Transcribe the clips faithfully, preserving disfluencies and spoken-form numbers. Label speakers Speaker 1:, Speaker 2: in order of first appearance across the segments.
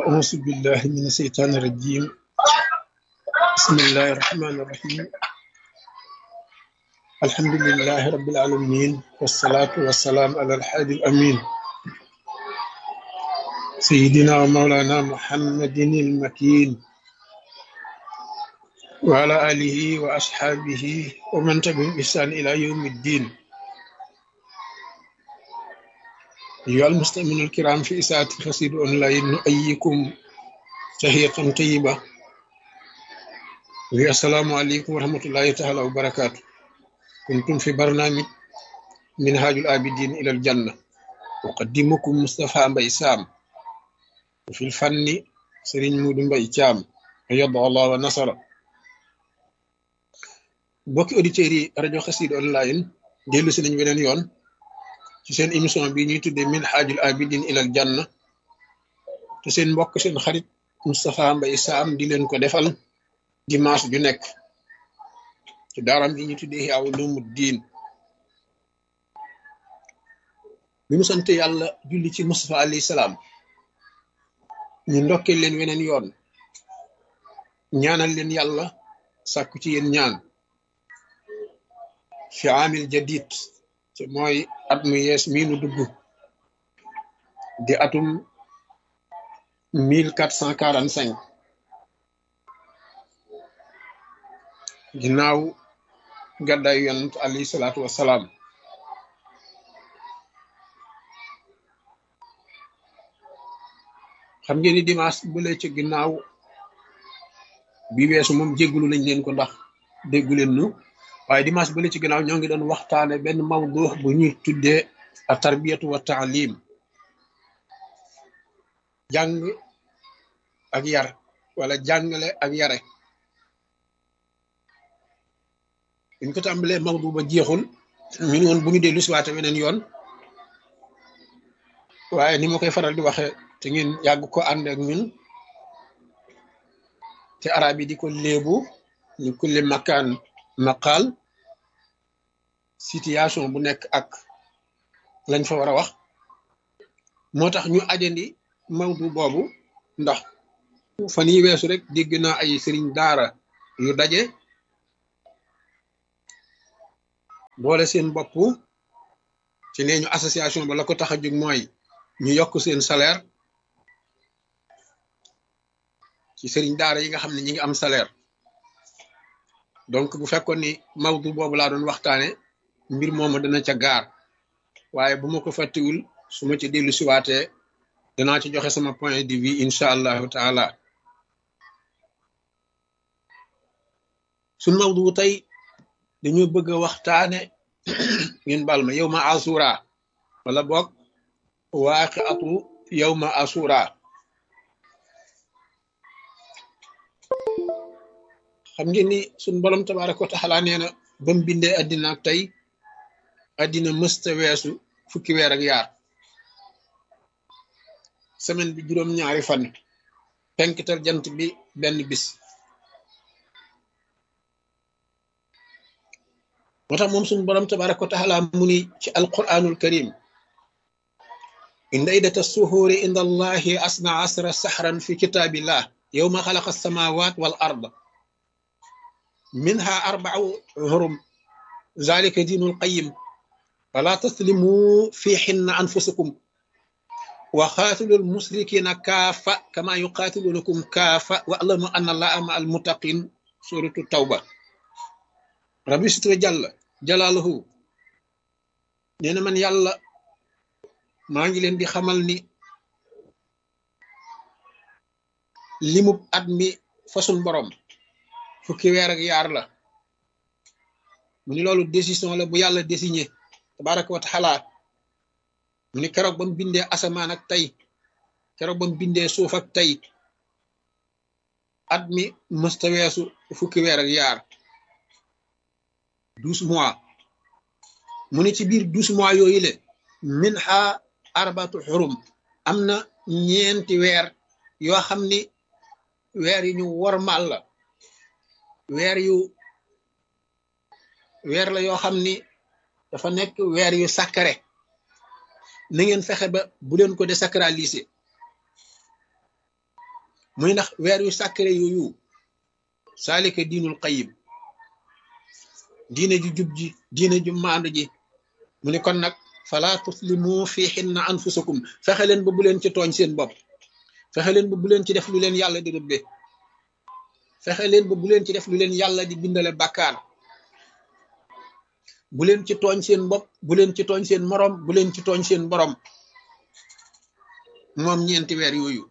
Speaker 1: أعوذ بالله من الشيطان الرجيم. بسم الله الرحمن الرحيم. الحمد لله رب العالمين، والصلاة والسلام على الحادي الأمين سيدنا ومولانا محمد المكين وعلى آله وأصحابه ومن تبعهم بإحسان إلى يوم الدين. أيها المستمعون الكرام، في إذاعة قصيدة أونلاين نؤيكم تحية طيبة، السلام عليكم ورحمة الله تعالى وبركاته. كنتم في برنامج منهاج العابدين إلى الجنة، أقدمكم مصطفى مباي سام، وفي الفن سرين مود مباي تيام، أيض الله ونصر. بوكي أوديتيري راديو قصيدة أونلاين ديلو سي نين بنين يون ci seen émission bi ñuy tuddee Minhajul Abidin ilal Janna, te seen mbokk seen xarit Moustapha Mbaye Sam di leen ko defal dimanche ju nekk ci daaram bi ñuy tuddee Ihya Ulumuddin. bi mu sant yàlla julli ci Moustapha alayhi salaam, ñu ndokkee leen weneen yoon, ñaanal leen yàlla, sàkku ci yéen ñaan fi amil jadid, te mooy at mu yees mii nu dugg di atum mille quatre cent quarante cinq ginnaaw gàddaay yonent alayhi salaatu wassalaam. xam ngeen ni dimanche bu lee ci ginnaaw bi weesu moom jéggulu nañ leen ko ndax déggu leen nu, waaye dimanche bu lee ci ginnaaw ñoo ngi doon waxtaane benn mawdu bu ñuy tuddee a tarbiyatu wa taalim, jàng ak yar wala jàngale ak yare. buñ ko tàmbalee mawdu ba jeexul ñu ne woon bu ñu dellu si waate weneen yoon, waaye ni ma koy faral di waxe te ngeen yàgg ko ànd ak ñun, te arab yi di ko léebu ñu kulli makaan maqaal, situation bu nekk ak lañ fa war a wax. moo tax ñu ajandi mawdu boobu ndax fan yi weesu rek dégg naa ay sëriñ daara yu daje boole seen bopp ci nee ñu association ba la ko tax a jóg mooy ñu yokk seen salaire ci sëriñ daara yi nga xam ne ñi ngi am salaire. donc bu fekkoon ni mawdu boobu laa doon waxtaane, mbir moomu dana ca gaar, waaye bu ma ko fàttiwul su ma ci dellu siwaatee danaa ci joxe sama point de vue incha allahu taala. suñ mawdu tey dañoo bëgg a waxtaane ngeen baal ma yow ma asura, wala boog waaqi atu yow ma asura. xam ngeen ni suñ borom tabaraka wa taala nee na ba mu bindee addina ak tey, addina mësta weesu fukki weer ak yaar, semaine bi juróom-ñaari fan, penkital jant bi benn bis. moo tax moom suñ borom tabaraka wa taala mu ni ci alquranul karim, inda iddata suhuuri inda allahi asna asra sahran fi kitaabillah yawma xalaqa samawat wal ard minha arbau hurum zalika diinul qayyim fala taslimu fihinna anfusakum wa qatilul musrikina kaafa kama yuqatilunakum kaafa wa alamu anna allaha ma al muttaqin. suratu tawba. rabbi sitwa jalla jalaaluhu nee na man yàlla maa ngi leen di xamal ni limub at mi façon borom fukki weer ak yaar la. mu ni loolu décision la bu yàlla désigné tabaraka wa taala. mu ni keroog ba mu bindee asamaan ak tey, keroog ba mu bindee suuf ak tey, at mi mësta weesu fukki weer ak yaar, douze mois. mu ni ci biir douze mois yooyu le minha arbatu xurum, am na ñeenti weer yoo xam ni weer yu ñu wormaal la, weer yu weer la yoo xam ni dafa nekk weer yu sacré. na ngeen fexe ba bu leen ko désacraliser. muy ndax weer yu sàkkare yooyu saalika diinul qayyim diine ju jub ji diine ju maandu ji mu ne kon nag fala tuslimu fi hinna anfusakum fexe leen ba bu leen ci tooñ seen bopp fexe leen ba bu leen ci def lu leen yàlla di rëbbe fexe leen ba bu leen ci def lu leen yàlla di bindale bàkkaar bu leen ci tooñ seen bopp bu leen ci tooñ seen morom bu leen ci tooñ seen borom moom ñeenti weer yooyu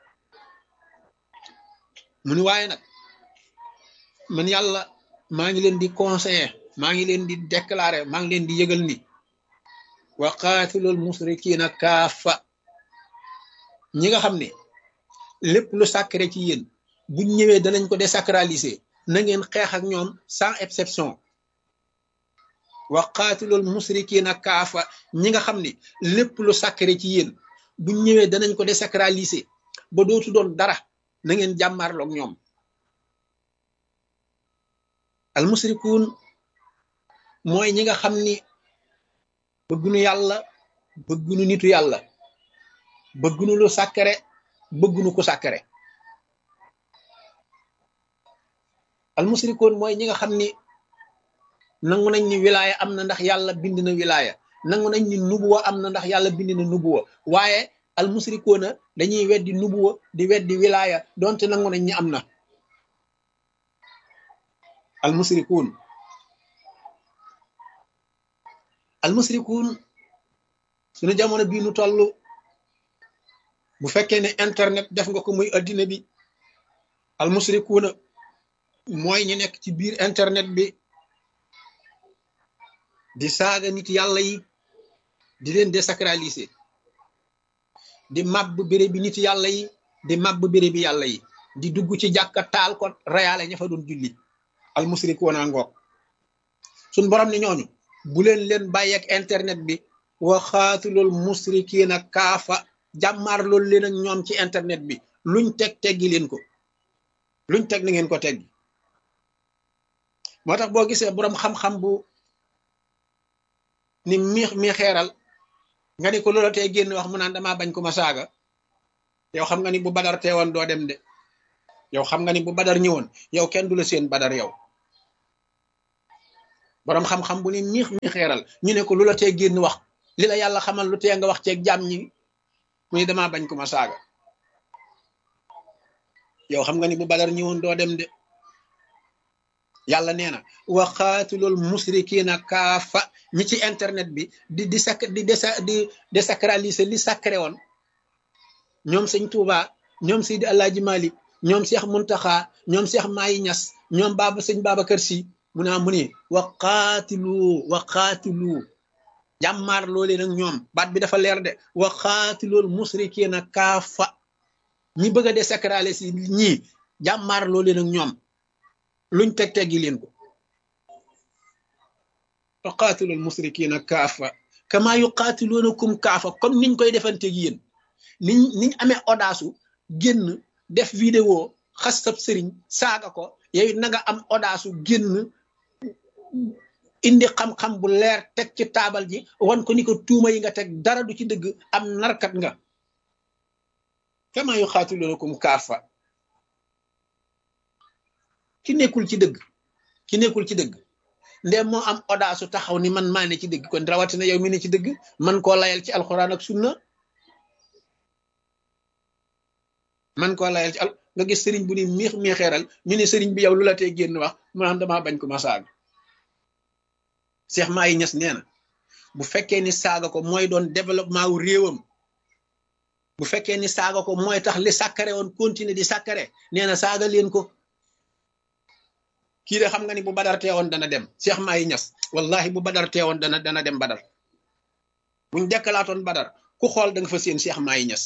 Speaker 1: mu ni waaye nag man yàlla maa ngi leen di conseiller maa ngi leen di déclarer maa ngi leen di yëgal ni wa qaatilul musrikiina kaafa ñi nga xam ne lépp lu sacré ci yéen buñ ñëwee danañ ko désacraliser na ngeen xeex ak ñoom sans exception wa qaatilul musrikiina kaafa ñi nga xam ne lépp lu sacré ci yéen buñ ñëwee danañ ko désacraliser ba dootu doon dara na ngeen jàmmaarloog ñoom al musrikuun mooy ñi nga xam ni bëggunu yàlla bëggunu nitu yàlla bëggunu lu sàkkare bëggunu ku sàkkare al musrikuun mooy ñi nga xam ni nangu nañ ni wilaaya am na ndax yàlla bind na wilaaya nangu nañ ni nubuwa am na ndax yàlla bind na nubuwa waaye al musrikuuna dañuy weddi nubuwa di weddi wilaaya donte nangu nañ ni am na al musrikuun al musrikuun suñu jamono bii nu toll bu fekkee ne internet def nga ko muy addina bi al musrikuuna mooy ñu nekk ci biir internet bi di saaga nit yàlla yi di leen désacraliser di màbb béréb bi nit yàlla yi di màbb béréb bi yàlla yi di dugg ci jàkka taal ko rayaale ña fa doon julli al musrikuuna ngoog suñ borom ni ñooñu bu leen leen bàyyeek internet bi wa xaatilul musrikiina kaafa jàmmaar loolu leen ak ñoom ci internet bi luñ teg teggi leen ko luñ teg na ngeen ko teggi moo tax boo gisee boroom xam-xam bu ni miix mi xeeral nga ni ko loola tey génn wax mu naan damaa bañ ko ma saaga yow xam nga ni bu badar teewoon doo dem de yow xam nga ni bu badar ñëwoon yow kenn du la seen badar yow boroom xam-xam bu ni miix mi xeeral ñu ne ko loola tey génn wax li la yàlla xamal lu tee nga wax ceeg jàmm ñi mu ni damaa bañ ko ma saaga yow xam nga ni bu badar ñëwoon doo dem de yàlla nee na wa xaatilul musrikiina kaafa ñi ci internet bi di di sac di di désacraliser li sacré woon ñoom sëñ Touba ñoom Seydi Alaaji Malik ñoom Cheikh Muntaxa ñoom Cheikh Mayi Ñas ñoom baaba sëñ Babacar Si mu naa mu ni wa qaatilu wa qaatilu jàmmaar loolee nag ñoom baat bi dafa leer de wa xaatilul musrikiina kaafa ñi bëgg a désacraliser si ñii jàmmaar loolee nag ñoom luñ teg teggi leen ko wa qaatilul musrikiina kaafa kama yuqaatiluunakum kaafa comme niñ koy defanteeg yéen niñ niñ amee audace génn def vidéo xas sab sëriñ saaga ko yow na nga am audace génn indi xam-xam bu leer teg ci taabal ji wan ko ni ko tuuma yi nga teg dara du ci dëgg am narkat nga kama yuqaatiluunakum kaafa ki nekkul ci dëgg ki nekkul ci dëgg ndem moo am audace taxaw ni man maa ne ci dëgg kon rawatina yow mi ne ci dëgg man koo layal ci alxuraan ak sunna man koo layal ci al nga gis sëriñ bu ni miix miixeeral ñu ne sëriñ bi yow lu la tee génn wax mu naan damaa bañ ko ma saaga Cheikh Mayi Ñas nee na bu fekkee ni saaga ko mooy doon développement wu réewam bu fekkee ni saaga ko mooy tax li sàkkare woon continuer di sàkkare nee na saaga leen ko kii de xam nga ni bu badar teewoon dana dem Cheikh Mayi Ñas wallahi bu badar teewoon dana dana dem badar buñ dekkalaatoon badar ku xool da nga fa seen Cheikh Mayi Ñas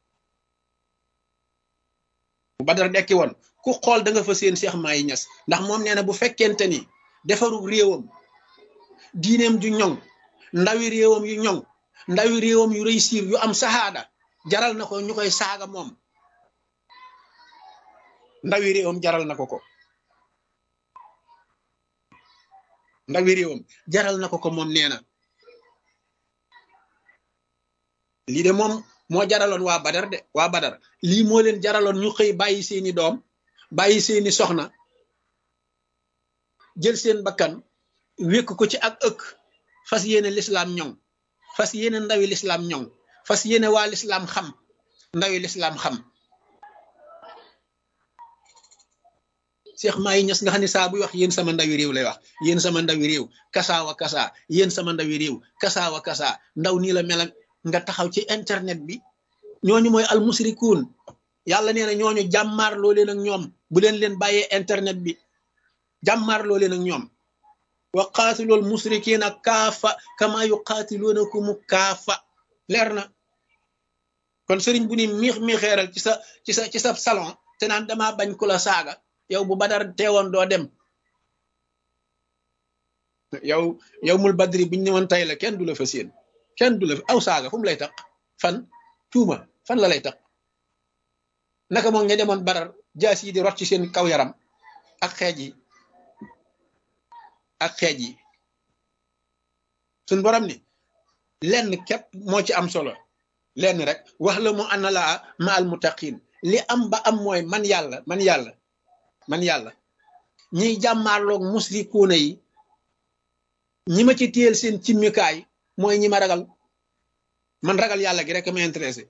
Speaker 1: bu badar dekki woon ku xool da nga fa seen Cheikh Mayi Ñas ndax moom nee na bu fekkente ni defaru réewam diineem ju ñoŋ ndawi réewam yu ñoŋ ndawi réewam yu réussir yu am sahaada jaral na ko ñu koy saaga moom ndawi réewam jaral na ko ko ndawi réewam jaral na ko ko moom nee na lii de moom moo jaraloon waa Badar de waa Badar lii moo leen jaraloon ñu xëy bàyyi seeni doom bàyyi seeni soxna jël seen bakkan wékk ko ci ak ëkk fas yéene lislaam ñoŋ fas yéene ndawi lislaam ñoŋ fas yéene waa lislaam xam ndawi lislaam xam Cheikh Mahi Niass nga xam ne saa buy wax yéen sama ndawi réew lay wax yéen sama ndawi réew kasaawa kasaa yéen sama ndawi réew kasaawa kasaa ndaw nii la mel nga taxaw ci internet bi ñooñu mooy almusrikuun yàlla nee na ñooñu jàmmaar loo leen ak ñoom bu leen leen bàyyee internet bi jàmmaar loo leen ak ñoom wa qaatilool musrikiina kaafa kama yuqaatiluunakum kaafa leer na kon sëriñ bu ni miix miixeeral ci sa ci sa ci sa salon te naan damaa bañ ku la saaga yow bu Badar teewoon doo dem yow yow mul badri biñ ne woon tey la kenn du la fa séen kenn du la aw saaga fu mu lay tax fan tuuma fan la lay tax naka moom ña demoon Badar jaas yi di rot ci seen kaw yaram ak xeej yi ak xeej yi suñ borom ni lenn képp moo ci am solo lenn rek wax la mu ana laa ma al muttaqin li am ba am mooy man yàlla man yàlla man yàlla ñiy jàmmaarloog musrikuuna yi ñi ma ci téyel seen cimmikaay mooy ñi ma ragal man ragal yàlla gi rek ma intéressé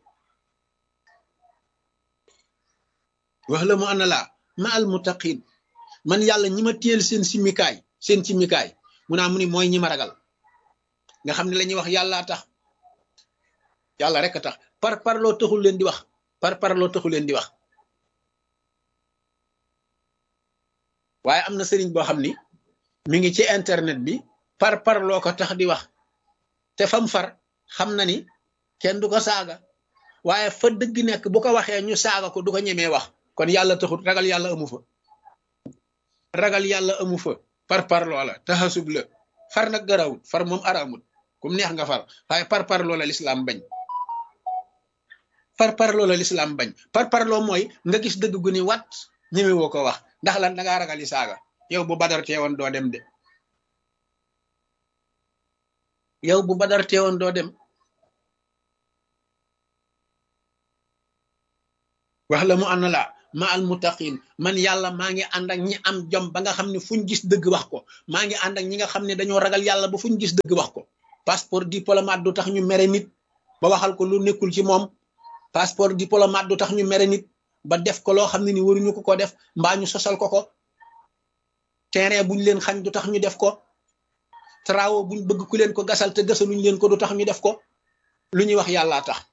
Speaker 1: wax la mu ana laa ma al muttaqin man yàlla ñi ma téyel seen simmikaay seen cimmikaay mu naa mu ni mooy ñi ma ragal nga xam ne la ñuy wax yàllaa tax yàlla rek a tax par par loo taxul leen di wax par par loo taxul leen di wax waaye am na sëriñ boo xam ni mi ngi ci internet bi par par loo ko tax di wax te fam far xam na ni kenn du ko saaga waaye fa dëgg nekk bu ko waxee ñu saaga ko du ko ñemee wax kon yàlla taxut ragal yàlla amu fa ragal yàlla amu fa par par loola taxasub la far nag garawut far moom araamut kum neex nga far waaye par par loola lislaam bañ par par loola lislaam bañ par par loo mooy nga gis dëgg gu ni wat ñeme woo ko wax ndax lan da ngaa ragal yi saaga yow bu Badar teewoon doo dem de yow bu Badar teewoon doo dem wax la mu ànd la ma al muttaqin man yàlla maa ngi ànd ak ñi am jom ba nga xam ne fuñ gis dëgg wax ko maa ngi ànd ak ñi nga xam ne dañoo ragal yàlla ba fuñ gis dëgg wax ko passeport diplomate du tax ñu mere nit ba waxal ko lu nekkul ci moom passeport diplomate du tax ñu mere nit ba def ko loo xam ne ni waruñu ko ko def mbaa ñu sosal ko ko terrain buñ leen xañ du tax ñu def ko travaux buñ bëgg ku leen ko gasal te gasaluñ leen ko du tax ñu def ko lu ñuy wax yàllaa tax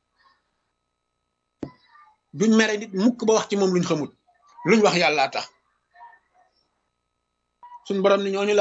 Speaker 1: duñ mere nit mukk ba wax ci moom luñ xamul luñ wax yàllaa tax suñ borom ni ñooñu